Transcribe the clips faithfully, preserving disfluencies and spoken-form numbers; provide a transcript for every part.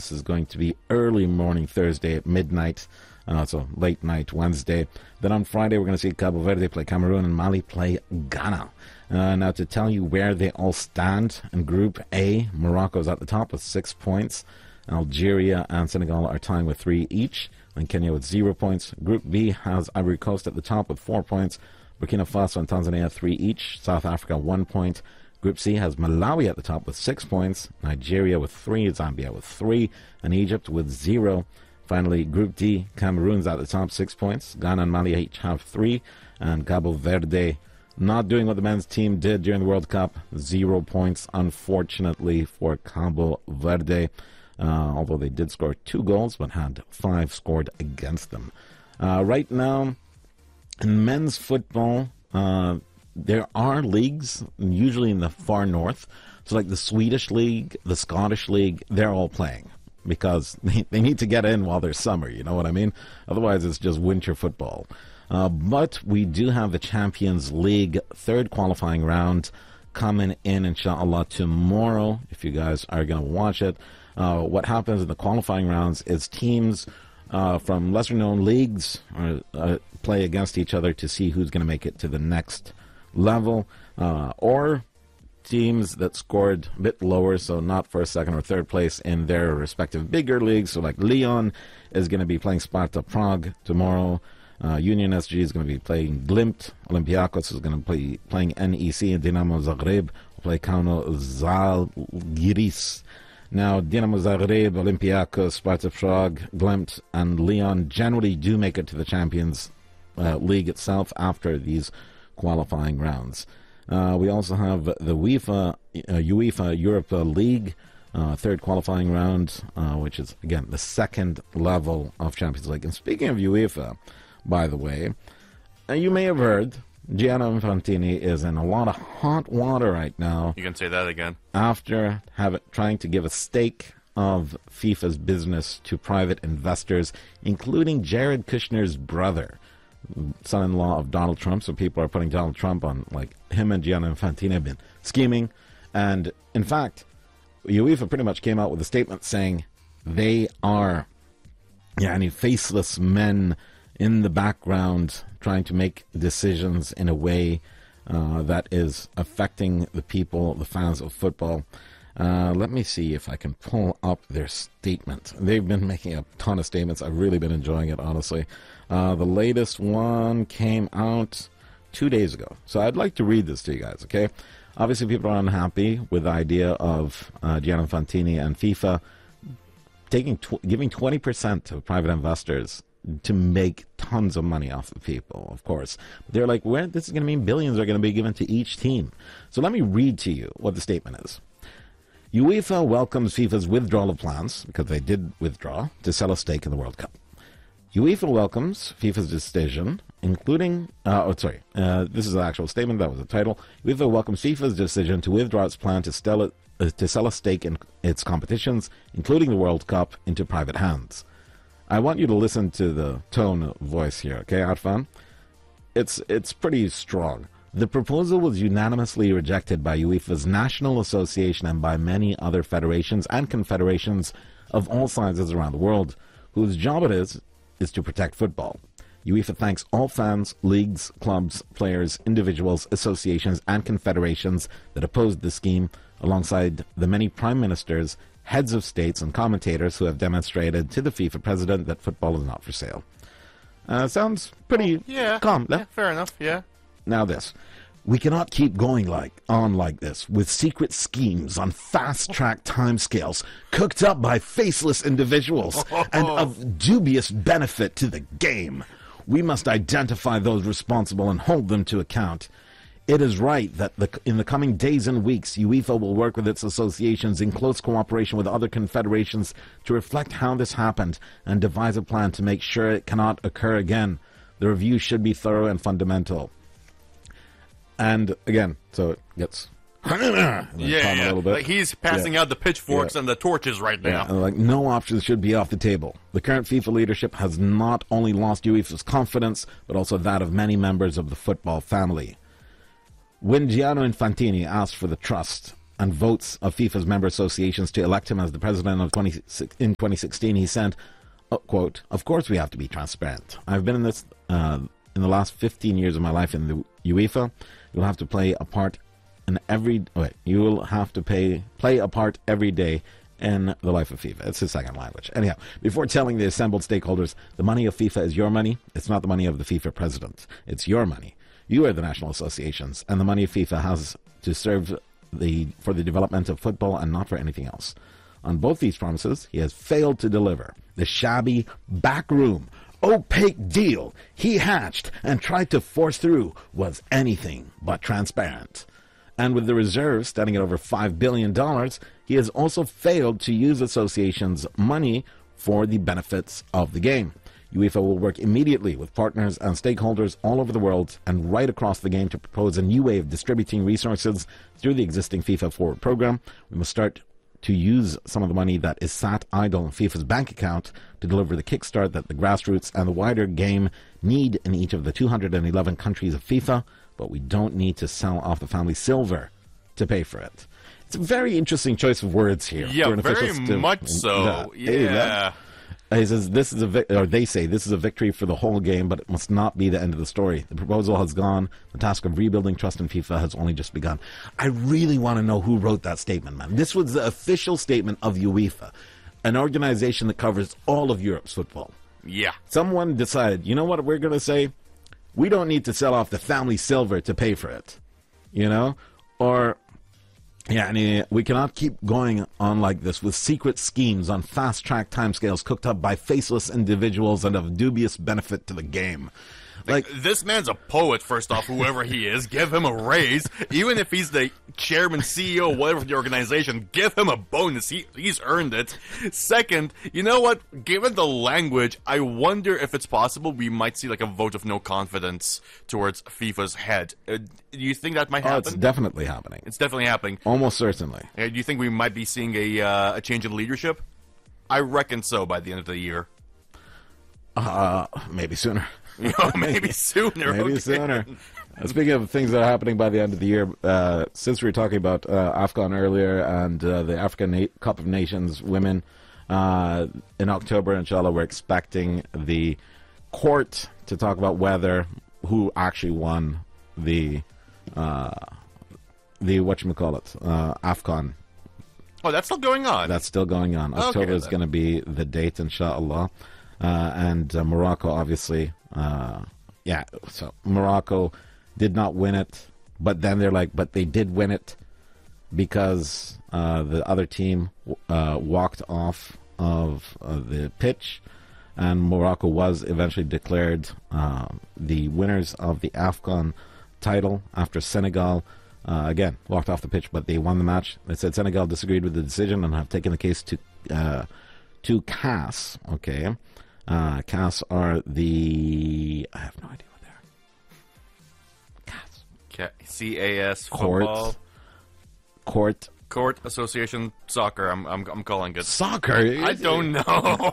This is going to be early morning Thursday at midnight. Uh, so late night Wednesday. Then on Friday, we're going to see Cabo Verde play Cameroon and Mali play Ghana. Uh, now, to tell you where they all stand in Group A, Morocco's at the top with six points. Algeria and Senegal are tying with three each, and Kenya with zero points. Group B has Ivory Coast at the top with four points. Burkina Faso and Tanzania three each. South Africa one point. Group C has Malawi at the top with six points. Nigeria with three. Zambia with three. And Egypt with zero. Finally, Group D, Cameroon's at the top, six points. Ghana and Mali each have three. And Cabo Verde not doing what the men's team did during the World Cup. Zero points, unfortunately, for Cabo Verde. Uh, although they did score two goals, but had five scored against them. Uh, right now, in men's football, uh, there are leagues, usually in the far north. So like the Swedish league, the Scottish league, they're all playing. Because they, they need to get in while there's summer, you know what I mean? Otherwise, it's just winter football. Uh, but we do have the Champions League third qualifying round coming in, inshallah, tomorrow, if you guys are going to watch it. Uh, what happens in the qualifying rounds is teams uh, from lesser-known leagues uh, uh, play against each other to see who's going to make it to the next level, uh, or teams that scored a bit lower, so not first, second, or third place in their respective bigger leagues. So like Lyon is going to be playing Sparta Prague tomorrow. Uh, Union S G is going to be playing Glimt. Olympiacos is going to be playing N E C, and Dinamo Zagreb will play Kauno Žalgiris. Now, Dinamo Zagreb, Olympiacos, Sparta Prague, Glimt, and Lyon generally do make it to the Champions uh, League itself after these qualifying rounds. Uh, we also have the UEFA, uh, UEFA Europa League, uh, third qualifying round, uh, which is, again, the second level of Champions League. And speaking of UEFA, by the way, uh, you may have heard Gianni Infantini is in a lot of hot water right now. You can say that again. After have it, trying to give a stake of FIFA's business to private investors, including Jared Kushner's brother, son-in-law of Donald Trump. So people are putting Donald Trump on, like, him and Gianni Infantino have been scheming. And in fact, UEFA pretty much came out with a statement saying they are yeah, any faceless men in the background trying to make decisions in a way uh, that is affecting the people, the fans of football. Uh, let me see if I can pull up their statement. They've been making a ton of statements. I've really been enjoying it, honestly. Uh, the latest one came out two days ago. So I'd like to read this to you guys, okay? Obviously, people are unhappy with the idea of uh, Gianni Infantini and FIFA taking tw- giving twenty percent to private investors to make tons of money off of people, of course. They're like, well, this is going to mean billions are going to be given to each team. So let me read to you what the statement is. UEFA welcomes FIFA's withdrawal of plans, because they did withdraw, to sell a stake in the World Cup. UEFA welcomes FIFA's decision, including, uh, oh, sorry, uh, this is an actual statement, that was the title. UEFA welcomes FIFA's decision to withdraw its plan to sell, it, uh, to sell a stake in its competitions, including the World Cup, into private hands. I want you to listen to the tone of voice here, okay, Arfan? It's, it's pretty strong. The proposal was unanimously rejected by UEFA's National Association and by many other federations and confederations of all sizes around the world, whose job it is is to protect football. UEFA thanks all fans, leagues, clubs, players, individuals, associations, and confederations that opposed the scheme, alongside the many prime ministers, heads of states, and commentators who have demonstrated to the FIFA president that football is not for sale. Uh, sounds pretty yeah, calm. Yeah, fair enough, yeah. Now this. We cannot keep going like on like this, with secret schemes on fast-track timescales cooked up by faceless individuals and of dubious benefit to the game. We must identify those responsible and hold them to account. It is right that the, in the coming days and weeks, UEFA will work with its associations in close cooperation with other confederations to reflect how this happened and devise a plan to make sure it cannot occur again. The review should be thorough and fundamental. And again, so it gets yeah, yeah. A little bit. Like he's passing yeah. out the pitchforks yeah. and the torches right now. Yeah, like no options should be off the table. The current FIFA leadership has not only lost UEFA's confidence, but also that of many members of the football family. When Gianni Infantini asked for the trust and votes of FIFA's member associations to elect him as the president of twenty, in twenty sixteen, he said, oh, quote, "Of course we have to be transparent. I've been in this uh, in the last fifteen years of my life in the UEFA. You'll have to play a part in every wait, you will have to pay play a part every day in the life of FIFA." It's his second language. Anyhow, before telling the assembled stakeholders, the money of FIFA is your money. It's not the money of the FIFA president. It's your money. You are the national associations, and the money of FIFA has to serve the for the development of football and not for anything else. On both these promises, he has failed to deliver. The shabby, backroom, opaque deal he hatched and tried to force through was anything but transparent. And with the reserves standing at over five billion dollars, he has also failed to use associations' money for the benefits of the game. UEFA will work immediately with partners and stakeholders all over the world and right across the game to propose a new way of distributing resources through the existing FIFA Forward program. We must start to use some of the money that is sat idle in FIFA's bank account to deliver the kickstart that the grassroots and the wider game need in each of the two hundred eleven countries of FIFA, but we don't need to sell off the family silver to pay for it. It's a very interesting choice of words here. Yeah, for an very official much so. Yeah. yeah. He says this is a vic- or they say this is a victory for the whole game, but it must not be the end of the story. The proposal has gone. The task of rebuilding trust in FIFA has only just begun. I really want to know who wrote that statement, man. This was the official statement of UEFA, an organization that covers all of Europe's football. Yeah. Someone decided, you know what we're going to say? We don't need to sell off the family silver to pay for it. You know? Or... Yeah, and we cannot keep going on like this with secret schemes on fast-track timescales cooked up by faceless individuals and of dubious benefit to the game. Like, this man's a poet, first off, whoever he is. Give him a raise. Even if he's the chairman, C E O, whatever of the organization, give him a bonus. He He's earned it. Second, you know what? Given the language, I wonder if it's possible we might see like a vote of no confidence towards FIFA's head. Uh, do you think that might happen? Oh, it's definitely happening. It's definitely happening. Almost certainly. Uh, do you think we might be seeing a, uh, a change in leadership? I reckon so by the end of the year. Uh, maybe sooner. Oh, maybe sooner. Maybe okay. sooner. Uh, speaking of things that are happening by the end of the year, uh, since we were talking about uh, AFCON earlier and uh, the African Na- Cup of Nations women, uh, in October, inshallah, we're expecting the court to talk about whether who actually won the uh, the whatchamacallit, uh, AFCON. Oh, that's still going on. That's still going on. October okay, is going to be the date, inshallah. Uh, and uh, Morocco, obviously, uh, yeah, so Morocco did not win it, but then they're like, but they did win it because uh, the other team uh, walked off of uh, the pitch, and Morocco was eventually declared uh, the winners of the AFCON title after Senegal, uh, again, walked off the pitch, but they won the match. They said Senegal disagreed with the decision and have taken the case to, uh, to C A S, okay? Uh, C A S are the... I have no idea what they are. C A S. C A S football. Court. Court Association Soccer. I'm I'm I'm calling it. Soccer? I don't know.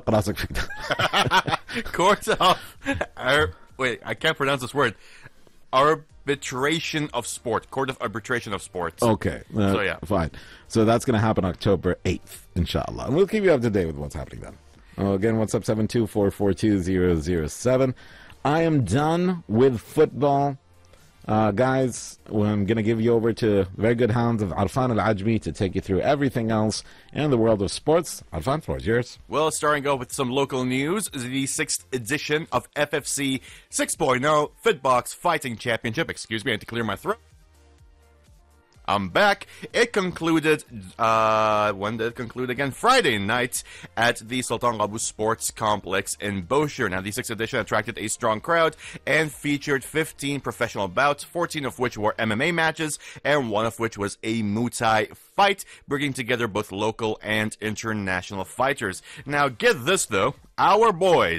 Court of... Uh, wait, I can't pronounce this word. Arbitration of Sport. Court of Arbitration of Sports. Okay. Uh, so, yeah. Fine. So that's going to happen October eighth, inshallah. And we'll keep you up to date with what's happening then. Oh, again, what's up? seven two four four two zero zero seven. I am done with football. Uh, guys, well, I'm going to give you over to very good hands of Arfan Al-Ajmi to take you through everything else in the world of sports. Arfan, floor is yours. Well, starting off with some local news, the sixth edition of F F C six point oh Fitbox Fighting Championship. Excuse me, I had to clear my throat. I'm back. It concluded, uh, when did it conclude again? Friday night at the Sultan Qaboos Sports Complex in Bosher. Now, the sixth edition attracted a strong crowd and featured fifteen professional bouts, fourteen of which were M M A matches, and one of which was a Muay Thai fight, bringing together both local and international fighters. Now, get this, though. Our boys,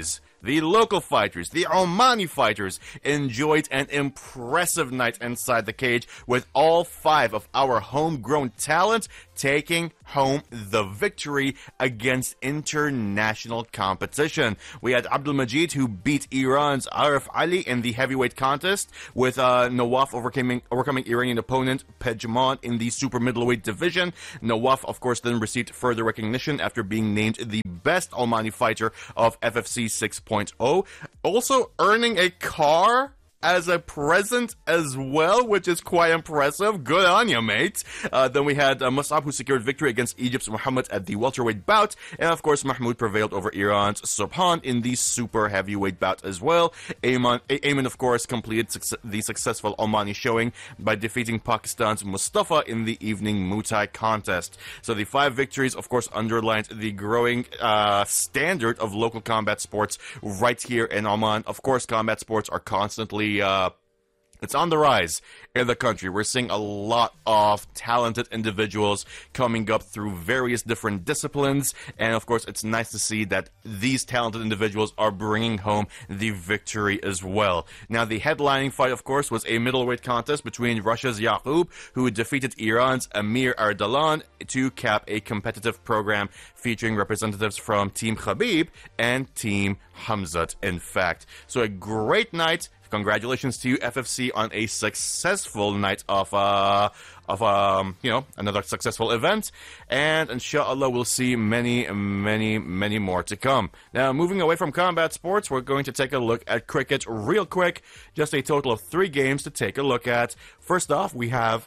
the local fighters, the Omani fighters, enjoyed an impressive night inside the cage with all five of our homegrown talent taking home the victory against international competition. We had Abdul Majid, who beat Iran's Arif Ali in the heavyweight contest, with uh, Nawaf overcoming, overcoming Iranian opponent Pejman in the super middleweight division. Nawaf, of course, then received further recognition after being named the best Omani fighter of F F C six point oh, also earning a car as a present as well, which is quite impressive. Good on you, mate. Uh, then we had uh, Mus'ab, who secured victory against Egypt's Muhammad at the welterweight bout. And of course, Mahmoud prevailed over Iran's Subhan in the super heavyweight bout as well. Ayman, Ayman of course, completed suc- the successful Omani showing by defeating Pakistan's Mustafa in the evening Muay Thai contest. So the five victories, of course, underlined the growing uh, standard of local combat sports right here in Oman. Of course, combat sports are constantly Uh, it's on the rise in the country. We're seeing a lot of talented individuals coming up through various different disciplines, and of course, it's nice to see that these talented individuals are bringing home the victory as well. Now, the headlining fight, of course, was a middleweight contest between Russia's Yaqub, who defeated Iran's Amir Ardalan to cap a competitive program featuring representatives from Team Khabib and Team Hamzat, in fact. So a great night. Congratulations to F F C on a successful night of, uh, of um, you know, another successful event. And inshallah, we'll see many, many, many more to come. Now, moving away from combat sports, we're going to take a look at cricket real quick. Just a total of three games to take a look at. First off, we have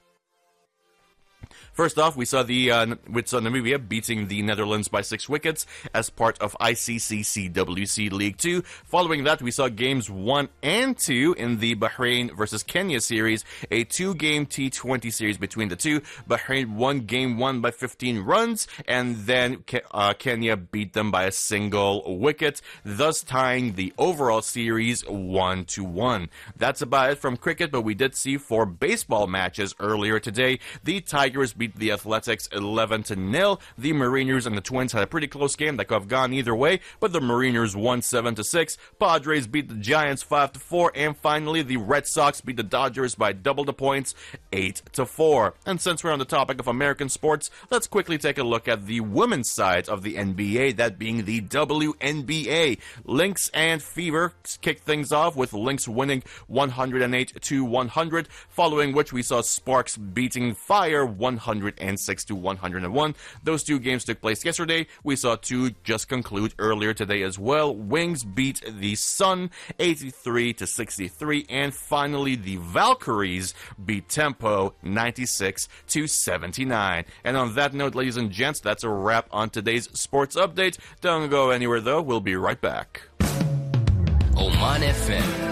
First off, we saw the uh, with uh, Namibia beating the Netherlands by six wickets as part of I C C C W C League Two. Following that, we saw games one and two in the Bahrain versus Kenya series, a two-game T twenty series between the two. Bahrain won game one by fifteen runs, and then Ke- uh, Kenya beat them by a single wicket, thus tying the overall series one to one. That's about it from cricket, but we did see four baseball matches earlier today. The Tigers beat the Athletics eleven to nil. The Mariners and the Twins had a pretty close game that could have gone either way, but the Mariners won seven to six. Padres beat the Giants five to four, and finally the Red Sox beat the Dodgers by double the points, eight to four. And since we're on the topic of American sports, let's quickly take a look at the women's side of the N B A, that being the W N B A. Lynx and Fever kicked things off with Lynx winning one hundred eight to one hundred, following which we saw Sparks beating Fire one hundred six to one hundred one. Those two games took place yesterday. We saw two just conclude earlier today as well. Wings beat the Sun eighty-three to sixty-three, and finally the Valkyries beat Tempo ninety-six to seventy-nine. And on that note, ladies and gents, that's a wrap on today's sports update. Don't go anywhere though. We'll be right back. Oman F M